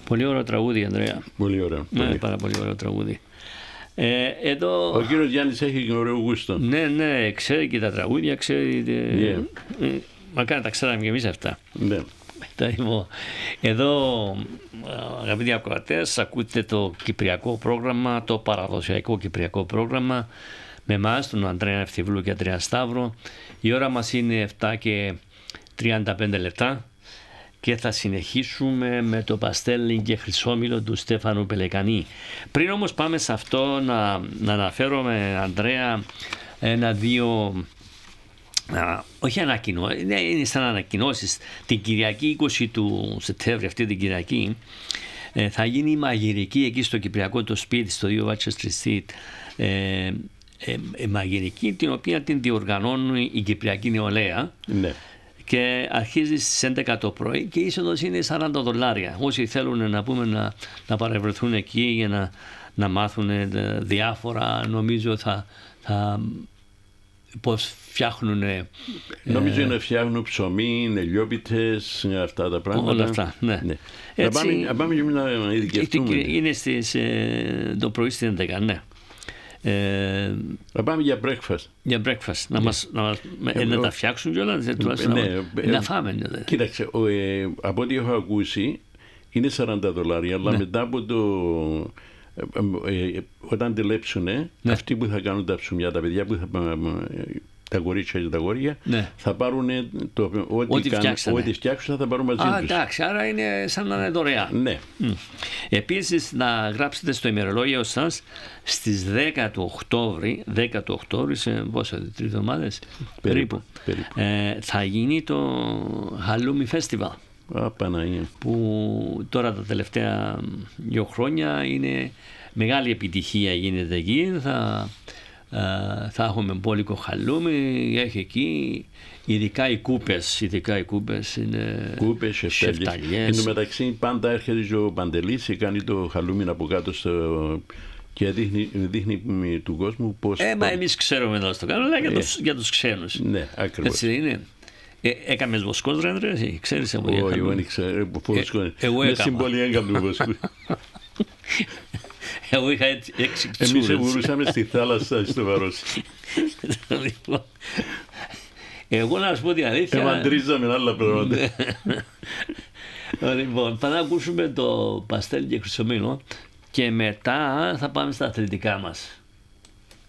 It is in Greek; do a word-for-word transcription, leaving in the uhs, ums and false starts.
Πολύ ωραίο τραγούδι, Ανδρέα. Πολύ ωραίο. Ναι, πολύ. πάρα πολύ ωραίο τραγούδι. Ε, εδώ... Ο κύριος Γιάννης έχει ωραίο γούστο. Ναι, ναι, ξέρει και τα τραγούδια, ξέρει... Yeah. Ε, μακάρι τα ξέραμε και εμείς αυτά. Ναι. Εδώ, αγαπητοί ακροατές, ακούτε το κυπριακό πρόγραμμα, το παραδοσιακό κυπριακό πρόγραμμα με εμάς, τον Ανδρέα Ευθυβούλου και Αντρέα Σταύρο. Η ώρα μας είναι επτά και τριάντα πέντε λεπτά και θα συνεχίσουμε με το παστέλι και χρυσόμυλο του Στέφανου Πελεκανή. Πριν όμως πάμε σε αυτό, να, να αναφέρομαι, Ανδρέα, ένα-δύο... Α, όχι ανακοινώ, είναι, είναι σαν ανακοινώσεις. Την Κυριακή είκοσι του Σεπτέμβρη, αυτή την Κυριακή, ε, θα γίνει η μαγειρική εκεί στο Κυπριακό το σπίτι, στο δύο Rochester Street. Ε, ε, ε, μαγειρική την οποία την διοργανώνουν η Κυπριακή Νεολαία. Ναι. Και αρχίζει στις έντεκα το πρωί και η είσοδος είναι σαράντα δολάρια. Όσοι θέλουν να, πούμε, να, να παρευρεθούν εκεί για να, να μάθουν διάφορα, νομίζω θα... θα πώς φτιάχνουν. Νομίζω ε, να φτιάχνουν ψωμί, ελιόπιτες, αυτά τα πράγματα. Όλα αυτά, ναι. ναι. Έτσι, θα, πάμε, θα πάμε και να ειδικευτούμε. Είναι στις, ε, το πρωί στις έντεκα, ναι. Ε, θα πάμε για breakfast. Για breakfast. Να, yeah. μας, να, μας, ε, ε, να τα φτιάξουν κιόλας, ε, ναι, να, να φάμε. Δηλαδή. Κοίταξε, ο, ε, από ό,τι έχω ακούσει, είναι σαράντα δολάρια, αλλά ναι. μετά από το... Ε, ε, όταν τελέψουνε, ναι. αυτοί που θα κάνουν τα ψωμιά, τα παιδιά που θα, τα κορίτσια και τα αγόρια, ναι. θα πάρουν το, ό,τι, ό,τι, καν, ό,τι φτιάξουν, θα τα πάρουν μαζί Α, τους. Εντάξει, άρα είναι σαν να είναι δωρεάν. Ναι. Mm. Επίσης, να γράψετε στο ημερολόγιο σας στις δέκα του Οκτώβρη, δέκα του Οκτώβρη, σε πόσα, τρεις εβδομάδες περίπου, περίπου. Ε, θα γίνει το Χαλούμι Festival. Α, Παναγία. Που τώρα τα τελευταία δύο χρόνια είναι μεγάλη επιτυχία, γίνεται εκεί. Θα, uh, θα έχουμε μπόλικο χαλούμι, έχει εκεί, ειδικά οι κούπες, ειδικά οι κούπες είναι κούπες, σεφταλιές. Εν τω μεταξύ πάντα έρχεται ο Παντελής και κάνει το χαλούμι από κάτω στο... και δείχνει, δείχνει του κόσμου πώς... Ε, μα εμείς ξέρουμε να το κάνουμε, αλλά για, ε, τους, για τους ξένους. Ναι, ακριβώς. Έτσι είναι. Ε, έκαμες βοσκός, ρε Ανδρέα, εσύ, ξέρεις εγώ για χαλούμι. Όχι, δεν ξέρω, βοσκός. Με συμπολή έκαμε βοσκό. Εγώ είχα έξι ξούρες. Εμείς εβουρούσαμε στη θάλασσα στο Βαρόσι. Εγώ να σου πω την αλήθεια... Εμαντρίζαμε άλλα πράγματα. Λοιπόν, θα ακούσουμε το παστέλι και χρυσομήλο και μετά θα πάμε στα αθλητικά μας.